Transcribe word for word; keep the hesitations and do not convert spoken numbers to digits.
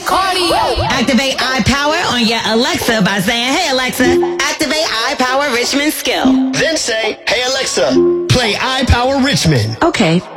Cardio. Activate iPower on your Alexa by saying, "Hey Alexa, activate iPower Richmond skill." Then say, "Hey Alexa, play iPower Richmond." Okay.